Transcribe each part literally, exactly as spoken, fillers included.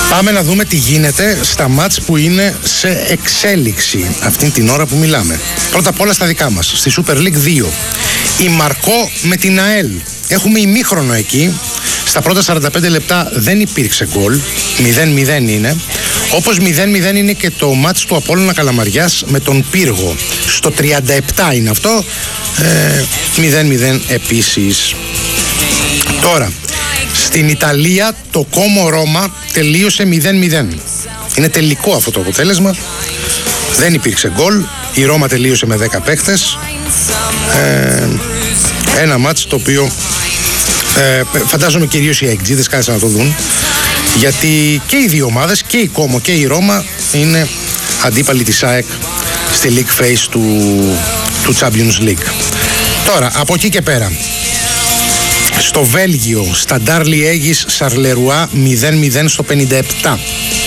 Πάμε να δούμε τι γίνεται στα μάτς που είναι σε εξέλιξη αυτήν την ώρα που μιλάμε. Πρώτα απ' όλα στα δικά μας, στη Super League δύο. Η Μαρκό με την ΑΕΛ. Έχουμε ημίχρονο εκεί. Στα πρώτα σαράντα πέντε λεπτά δεν υπήρξε γκολ. μηδέν μηδέν είναι. Όπως μηδέν μηδέν είναι και το μάτς του Απόλλωνα Καλαμαριάς με τον Πύργο. Στο τριάντα επτά είναι αυτό. Ε, μηδέν μηδέν επίσης. Τώρα, στην Ιταλία το Κόμο Ρώμα τελείωσε μηδέν μηδέν. Είναι τελικό αυτό το αποτέλεσμα. Δεν υπήρξε γκολ. Η Ρώμα τελείωσε με δέκα παίχτες. Ε, ένα μάτς το οποίο ε, φαντάζομαι κυρίως οι αεκτζίδες κάθισαν να το δουν, γιατί και οι δύο ομάδες, και η Κόμο και η Ρώμα, είναι αντίπαλοι της ΑΕΚ στη League Phase του, του Champions League. Τώρα, από εκεί και πέρα, στο Βέλγιο, Σταντάρ Λιέγης Σαρλερουά μηδέν μηδέν στο πενήντα επτά.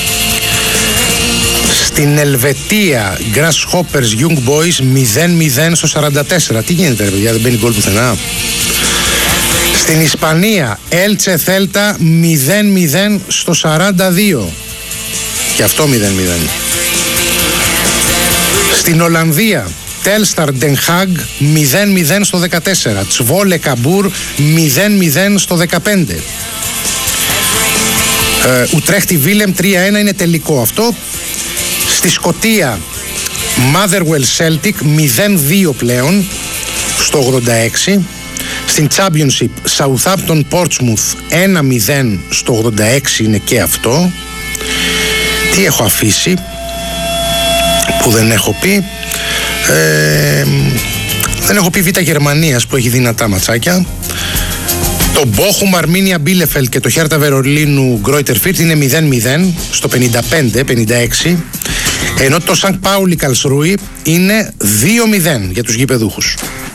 Στην Ελβετία, Grasshoppers Young Boys μηδέν μηδέν στο σαράντα τέσσερα. Τι γίνεται ρε παιδιά, δεν μπαίνει γκολ πουθενά. Στην Ισπανία, Έλτσε Θέλτα μηδέν μηδέν στο σαράντα δύο. Και αυτό μηδέν μηδέν. Στην Ολλανδία, Τέλσταρ Ντεν Χάγ μηδέν μηδέν στο δεκατέσσερα. Τσβόλε Καμπούρ μηδέν μηδέν στο δεκαπέντε. ε, Ουτρέχτη Βίλεμ τρία ένα είναι τελικό αυτό. Στη Σκωτία, Motherwell Celtic μηδέν δύο πλέον στο ογδόντα έξι. Στην Championship, Southampton Portsmouth ένα μηδέν στο ογδόντα έξι είναι και αυτό. Τι έχω αφήσει που δεν έχω πει? Ε, δεν έχω πει Β' Γερμανίας που έχει δυνατά ματσάκια. Το Bochum Arminia Bielefeld και το Hertha Βερολίνου Greuther Fürth είναι μηδέν μηδέν στο πενήντα πέντε πενήντα έξι. Ενώ το Sankt Pauli Karlsruhe είναι δύο μηδέν για τους γηπεδούχους.